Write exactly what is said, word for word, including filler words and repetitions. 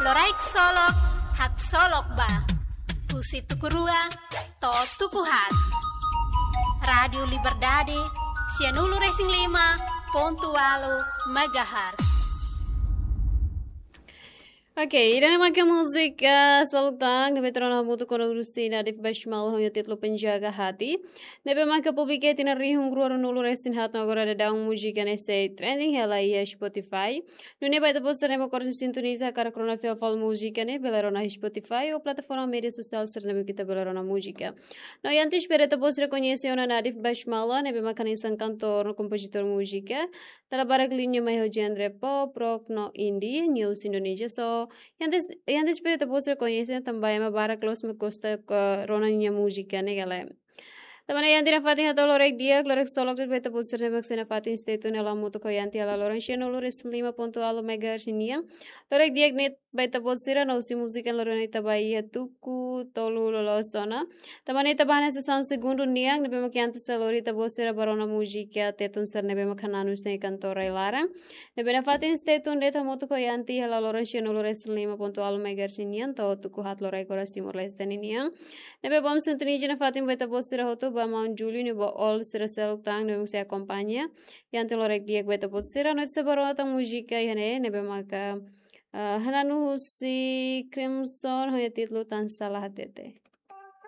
Loraik solok, hak solok ba. Pusi tukurua, to tukuhat. Radio Liberdade, sianulu racing lima, pontualo, megahertz. Oke, dan makin musik uh, selalu tang Nabi terona mutu kono urusi Nadif Bashmal hoyo titlo penjaga hati. Nabi maka publike tina rihung ruaro nulu resin hat agora da daung musika nese trending hela ia Spotify. Nune baita poster nemo korsi sintoniza kara krona fia fal musika ne belerona Spotify o plataforma media sosial ser nabi kita belerona musika. No yantis pereta poster conhece ona Nadif Bashmal nabi maka nisan cantor no compositor musika. Tala barak linha mai ho genre pop, rock no indie, news Indonesia so yang des yang des pereta poster conhece também uma bara close me costa rona minha música né galera. Também yang tidak fatih atau lorek dia lorek solok ter pereta poster ne maksena fatih state ne la moto ko yang tiala loren cheno lores lima ponto alo mega sinia. Lorek dia net baita poster no si música loren ita bahia tuku tolu lolosona. Também ita bahana se são segundo niang ne bema que antes lori ita poster barona música tetun ser ne bema kananus ne cantora ilara. Ne bena fatih state ne ta moto ko yang tiala loren cheno lores lima ponto alo mega sinia to tuku hat lorek oras timor leste niang. Ne be bom sentini jena fatih baita poster hoto ba Mount Julian ba all sera selok tang ne se acompanha yang te lorek dia baita poster no se barona tang música yane ne be maka hananu si Crimson hoya titlo tan salah tete.